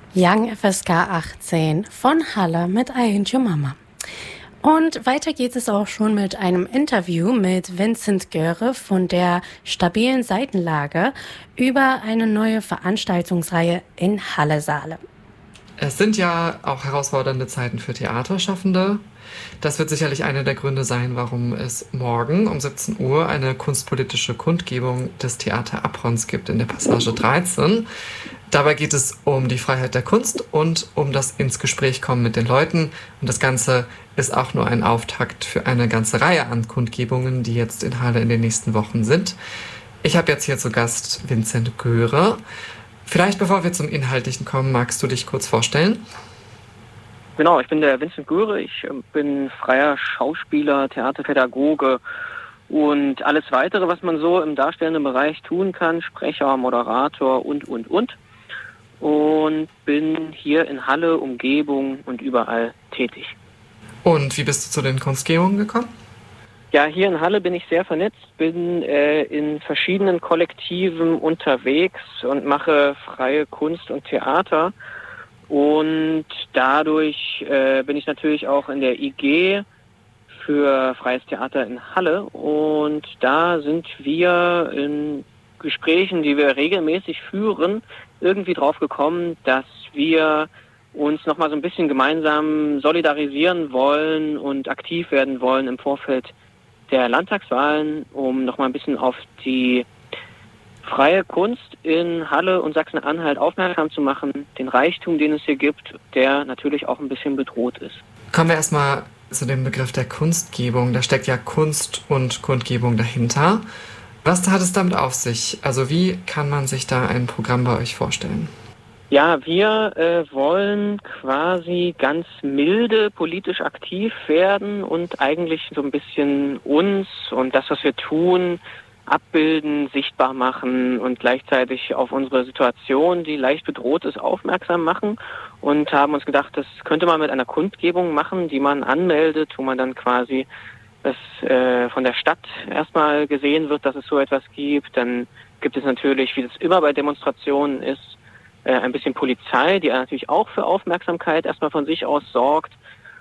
Young FSK 18 von Halle mit I Ain't Your Mama. Und weiter geht es auch schon mit einem Interview mit Vincent Göre von der stabilen Seitenlage über eine neue Veranstaltungsreihe in Halle Saale. Es sind ja auch herausfordernde Zeiten für Theaterschaffende. Das wird sicherlich einer der Gründe sein, warum es morgen um 17 Uhr eine kunstpolitische Kundgebung des Theater Aprons gibt in der Passage 13. Dabei geht es um die Freiheit der Kunst und um das ins Gespräch kommen mit den Leuten. Und das Ganze ist auch nur ein Auftakt für eine ganze Reihe an Kundgebungen, die jetzt in Halle in den nächsten Wochen sind. Ich habe jetzt hier zu Gast Vincent Göre. Vielleicht bevor wir zum Inhaltlichen kommen, magst du dich kurz vorstellen? Genau, ich bin der Vincent Göre. Ich bin freier Schauspieler, Theaterpädagoge und alles Weitere, was man so im darstellenden Bereich tun kann. Sprecher, Moderator und. Und bin hier in Halle, Umgebung und überall tätig. Und wie bist du zu den Kunstgebungen gekommen? Ja, hier in Halle bin ich sehr vernetzt, bin in verschiedenen Kollektiven unterwegs und mache freie Kunst und Theater. Und dadurch bin ich natürlich auch in der IG für freies Theater in Halle. Und da sind wir in Gesprächen, die wir regelmäßig führen, irgendwie drauf gekommen, dass wir uns nochmal so ein bisschen gemeinsam solidarisieren wollen und aktiv werden wollen im Vorfeld der Landtagswahlen, um nochmal ein bisschen auf die freie Kunst in Halle und Sachsen-Anhalt aufmerksam zu machen, den Reichtum, den es hier gibt, der natürlich auch ein bisschen bedroht ist. Kommen wir erstmal zu dem Begriff der Kunstgebung. Da steckt ja Kunst und Kundgebung dahinter. Was hat es damit auf sich? Also wie kann man sich da ein Programm bei euch vorstellen? Ja, wir wollen quasi ganz milde politisch aktiv werden und eigentlich so ein bisschen uns und das, was wir tun, abbilden, sichtbar machen und gleichzeitig auf unsere Situation, die leicht bedroht ist, aufmerksam machen und haben uns gedacht, das könnte man mit einer Kundgebung machen, die man anmeldet, wo man dann quasi das von der Stadt erstmal gesehen wird, dass es so etwas gibt. Dann gibt es natürlich, wie das immer bei Demonstrationen ist, ein bisschen Polizei, die natürlich auch für Aufmerksamkeit erstmal von sich aus sorgt.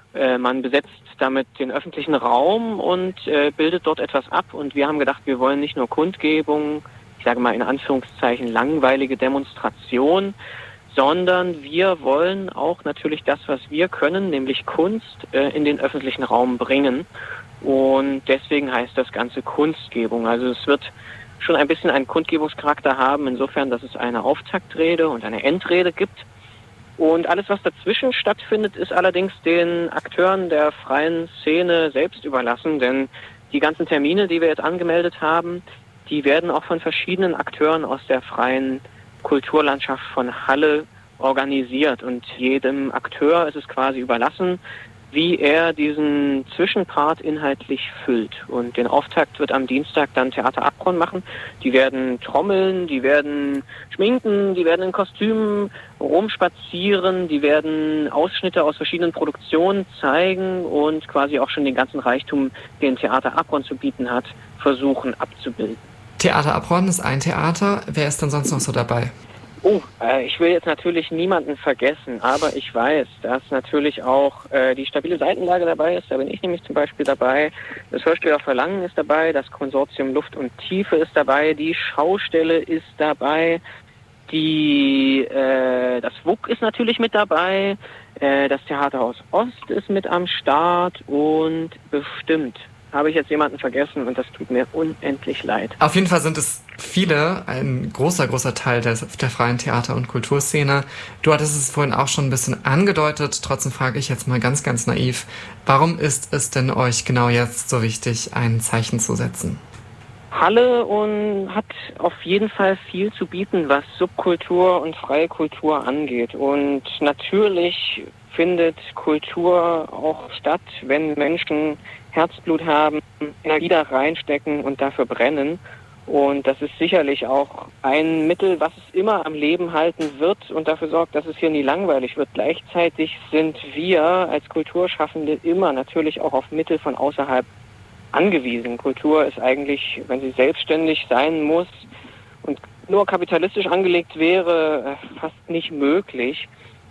Man besetzt damit den öffentlichen Raum und bildet dort etwas ab. Und wir haben gedacht, wir wollen nicht nur Kundgebungen, ich sage mal in Anführungszeichen langweilige Demonstration, sondern wir wollen auch natürlich das, was wir können, nämlich Kunst, in den öffentlichen Raum bringen. Und deswegen heißt das Ganze Kunstgebung. Also es wird schon ein bisschen einen Kundgebungscharakter haben, insofern, dass es eine Auftaktrede und eine Endrede gibt. Und alles, was dazwischen stattfindet, ist allerdings den Akteuren der freien Szene selbst überlassen, denn die ganzen Termine, die wir jetzt angemeldet haben, die werden auch von verschiedenen Akteuren aus der freien Kulturlandschaft von Halle organisiert. Und jedem Akteur ist es quasi überlassen, wie er diesen Zwischenpart inhaltlich füllt. Und den Auftakt wird am Dienstag dann Theater Apron machen. Die werden trommeln, die werden schminken, die werden in Kostümen rumspazieren, die werden Ausschnitte aus verschiedenen Produktionen zeigen und quasi auch schon den ganzen Reichtum, den Theater Apron zu bieten hat, versuchen abzubilden. Theater Apron ist ein Theater. Wer ist denn sonst noch so dabei? Ich will jetzt natürlich niemanden vergessen, aber ich weiß, dass natürlich auch die stabile Seitenlage dabei ist. Da bin ich nämlich zum Beispiel dabei. Das Hörspiel auf Verlangen ist dabei, das Konsortium Luft und Tiefe ist dabei, die Schaustelle ist dabei, das WUK ist natürlich mit dabei, das Theaterhaus Ost ist mit am Start und bestimmt habe ich jetzt jemanden vergessen und das tut mir unendlich leid. Auf jeden Fall sind es viele, ein großer Teil der freien Theater- und Kulturszene. Du hattest es vorhin auch schon ein bisschen angedeutet, trotzdem frage ich jetzt mal ganz naiv, warum ist es denn euch genau jetzt so wichtig, ein Zeichen zu setzen? Halle hat auf jeden Fall viel zu bieten, was Subkultur und freie Kultur angeht. Und natürlich findet Kultur auch statt, wenn Menschen Herzblut haben, Energie da reinstecken und dafür brennen. Und das ist sicherlich auch ein Mittel, was es immer am Leben halten wird und dafür sorgt, dass es hier nie langweilig wird. Gleichzeitig sind wir als Kulturschaffende immer natürlich auch auf Mittel von außerhalb angewiesen. Kultur ist eigentlich, wenn sie selbstständig sein muss und nur kapitalistisch angelegt wäre, fast nicht möglich.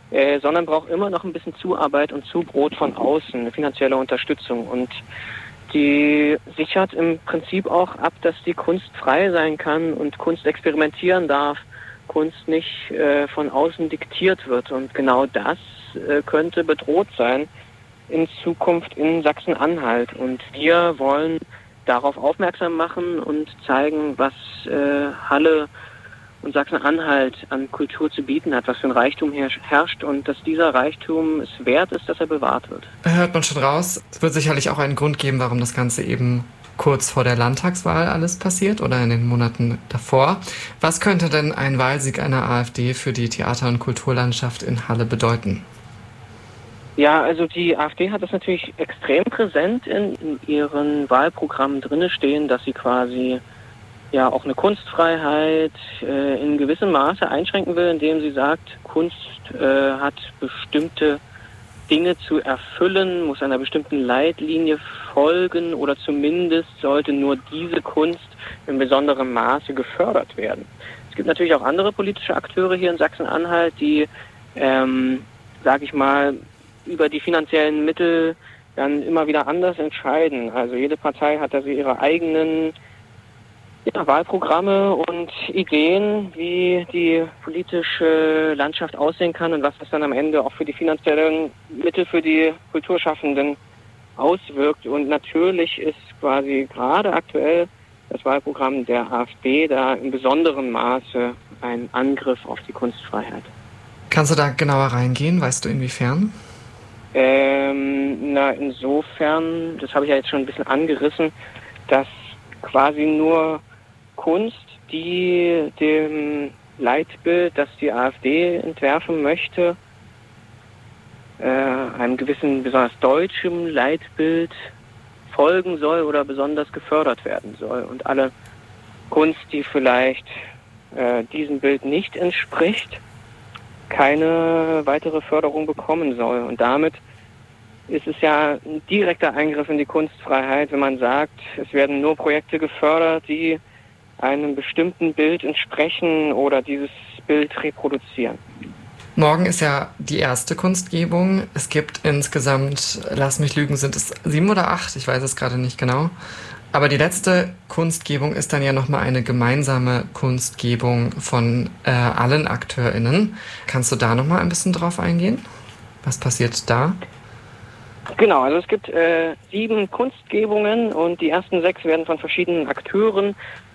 sondern braucht immer noch ein bisschen Zuarbeit und Zubrot von außen, eine finanzielle Unterstützung. Und die sichert im Prinzip auch ab, dass die Kunst frei sein kann und Kunst experimentieren darf, Kunst nicht von außen diktiert wird. Und genau das könnte bedroht sein in Zukunft in Sachsen-Anhalt. Und wir wollen darauf aufmerksam machen und zeigen, was Halle und Sachsen-Anhalt an Kultur zu bieten hat, was für ein Reichtum hier herrscht und dass dieser Reichtum es wert ist, dass er bewahrt wird. Hört man schon raus. Es wird sicherlich auch einen Grund geben, warum das Ganze eben kurz vor der Landtagswahl alles passiert oder in den Monaten davor. Was könnte denn ein Wahlsieg einer AfD für die Theater- und Kulturlandschaft in Halle bedeuten? Ja, also die AfD hat das natürlich extrem präsent in ihren Wahlprogrammen drinne stehen, dass sie quasi ja auch eine Kunstfreiheit in gewissem Maße einschränken will, indem sie sagt, Kunst hat bestimmte Dinge zu erfüllen, muss einer bestimmten Leitlinie folgen oder zumindest sollte nur diese Kunst in besonderem Maße gefördert werden. Es gibt natürlich auch andere politische Akteure hier in Sachsen-Anhalt, die, sage ich mal, über die finanziellen Mittel dann immer wieder anders entscheiden. Also jede Partei hat da so ihre eigenen Wahlprogramme und Ideen, wie die politische Landschaft aussehen kann und was das dann am Ende auch für die finanziellen Mittel für die Kulturschaffenden auswirkt. Und natürlich ist quasi gerade aktuell das Wahlprogramm der AfD da in besonderem Maße ein Angriff auf die Kunstfreiheit. Kannst du da genauer reingehen? Weißt du inwiefern? Insofern, das habe ich ja jetzt schon ein bisschen angerissen, dass quasi nur Kunst, die dem Leitbild, das die AfD entwerfen möchte, einem gewissen besonders deutschen Leitbild folgen soll oder besonders gefördert werden soll. Und alle Kunst, die vielleicht diesem Bild nicht entspricht, keine weitere Förderung bekommen soll. Und damit ist es ja ein direkter Eingriff in die Kunstfreiheit, wenn man sagt, es werden nur Projekte gefördert, die einem bestimmten Bild entsprechen oder dieses Bild reproduzieren. Morgen ist ja die erste Kunstgebung. Es gibt insgesamt, lass mich lügen, sind es 7 oder 8? Ich weiß es gerade nicht genau. Aber die letzte Kunstgebung ist dann ja nochmal eine gemeinsame Kunstgebung von allen AkteurInnen. Kannst du da nochmal ein bisschen drauf eingehen? Was passiert da? Genau, also es gibt 7 Kunstgebungen und die ersten 6 werden von verschiedenen Akteuren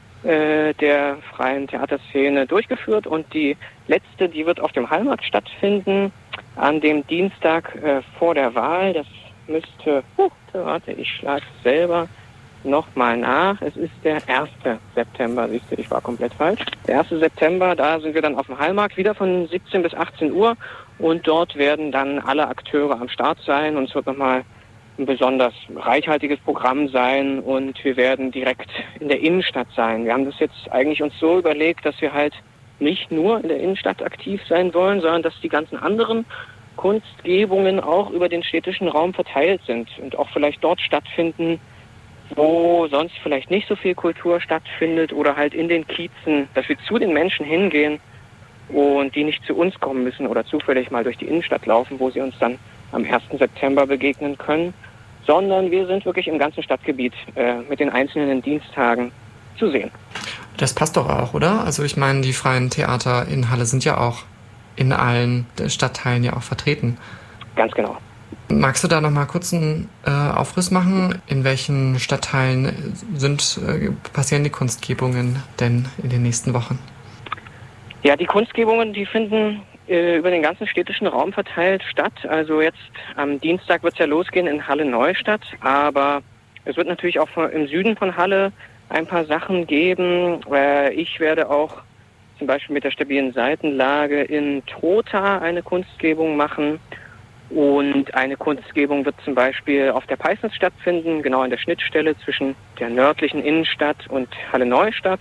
der freien Theaterszene durchgeführt und die letzte, die wird auf dem Hallmarkt stattfinden, an dem Dienstag vor der Wahl. Das müsste, ich schlage es selber nochmal nach. Es ist der 1. September, siehst du, ich war komplett falsch. Der 1. September, da sind wir dann auf dem Hallmarkt wieder von 17 bis 18 Uhr und dort werden dann alle Akteure am Start sein und es wird nochmal ein besonders reichhaltiges Programm sein und wir werden direkt in der Innenstadt sein. Wir haben das jetzt eigentlich uns so überlegt, dass wir halt nicht nur in der Innenstadt aktiv sein wollen, sondern dass die ganzen anderen Kunstgebungen auch über den städtischen Raum verteilt sind und auch vielleicht dort stattfinden, wo sonst vielleicht nicht so viel Kultur stattfindet oder halt in den Kiezen, dass wir zu den Menschen hingehen und die nicht zu uns kommen müssen oder zufällig mal durch die Innenstadt laufen, wo sie uns dann am 1. September begegnen können, sondern wir sind wirklich im ganzen Stadtgebiet mit den einzelnen Diensttagen zu sehen. Das passt doch auch, oder? Also ich meine, die freien Theater in Halle sind ja auch in allen Stadtteilen ja auch vertreten. Ganz genau. Magst du da nochmal kurz einen Aufriss machen? In welchen Stadtteilen passieren die Kunstgebungen denn in den nächsten Wochen? Ja, die Kunstgebungen, die finden über den ganzen städtischen Raum verteilt statt. Also jetzt am Dienstag wird es ja losgehen in Halle-Neustadt, aber es wird natürlich auch im Süden von Halle ein paar Sachen geben. Ich werde auch zum Beispiel mit der stabilen Seitenlage in Trotha eine Kunstgebung machen und eine Kunstgebung wird zum Beispiel auf der Peissnitz stattfinden, genau an der Schnittstelle zwischen der nördlichen Innenstadt und Halle-Neustadt.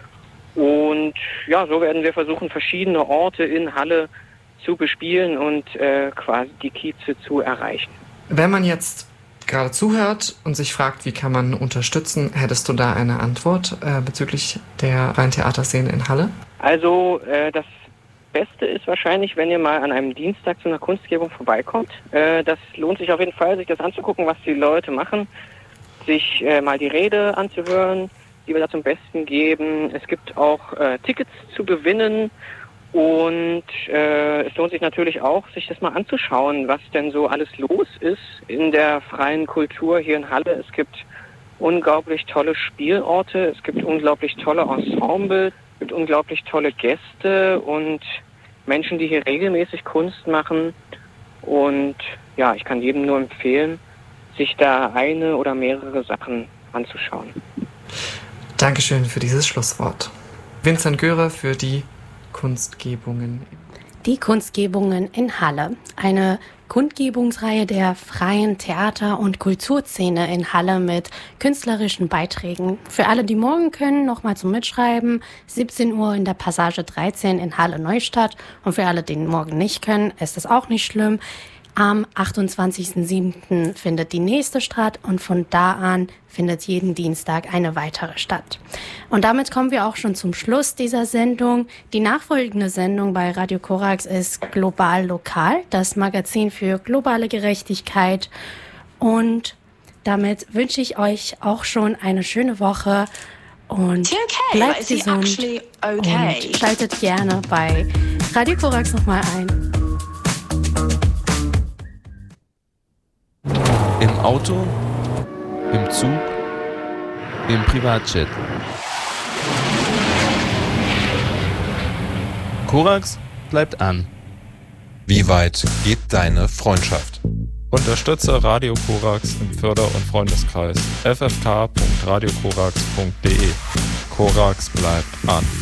Und ja, so werden wir versuchen, verschiedene Orte in Halle zu bespielen und quasi die Kieze zu erreichen. Wenn man jetzt gerade zuhört und sich fragt, wie kann man unterstützen, hättest du da eine Antwort bezüglich der freien Theaterszene in Halle? Also das Beste ist wahrscheinlich, wenn ihr mal an einem Dienstag zu einer Kunstgebung vorbeikommt. Das lohnt sich auf jeden Fall, sich das anzugucken, was die Leute machen, sich mal die Rede anzuhören, die wir da zum Besten geben. Es gibt auch Tickets zu gewinnen und es lohnt sich natürlich auch, sich das mal anzuschauen, was denn so alles los ist in der freien Kultur hier in Halle. Es gibt unglaublich tolle Spielorte, es gibt unglaublich tolle Ensembles, es gibt unglaublich tolle Gäste und Menschen, die hier regelmäßig Kunst machen. Und ja, ich kann jedem nur empfehlen, sich da eine oder mehrere Sachen anzuschauen. Dankeschön für dieses Schlusswort. Vincent Göre für die Kunstgebungen. Die Kunstgebungen in Halle. Eine Kundgebungsreihe der freien Theater- und Kulturszene in Halle mit künstlerischen Beiträgen. Für alle, die morgen können, nochmal zum Mitschreiben. 17 Uhr in der Passage 13 in Halle Neustadt. Und für alle, die morgen nicht können, ist das auch nicht schlimm. Am 28.07. findet die nächste statt und von da an findet jeden Dienstag eine weitere statt. Und damit kommen wir auch schon zum Schluss dieser Sendung. Die nachfolgende Sendung bei Radio Korax ist Global Lokal, das Magazin für globale Gerechtigkeit. Und damit wünsche ich euch auch schon eine schöne Woche und bleibt gesund und schaltet gerne bei Radio Korax nochmal ein. Im Auto, im Zug, im Privatjet. Korax bleibt an. Wie weit geht deine Freundschaft? Unterstütze Radio Korax im Förder- und Freundeskreis ffk.radiokorax.de. Korax bleibt an.